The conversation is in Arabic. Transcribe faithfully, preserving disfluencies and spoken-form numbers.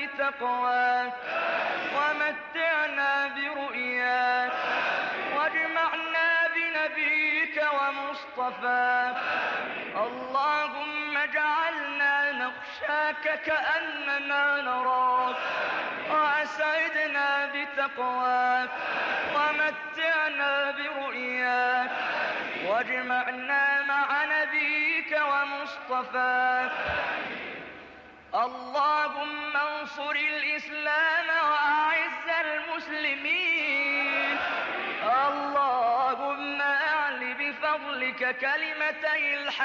بتقواك ومتعنا برؤياك واجمعنا بنبيك ومصطفاك. اللهم اجعلنا نخشاك كأننا نراك وأسعدنا بتقواك ومتعنا برؤياك واجمعنا مع نبيك ومصطفاك. اللهم انصر الإسلام وأعز المسلمين. اللهم أعل بفضلك كلمتي الحق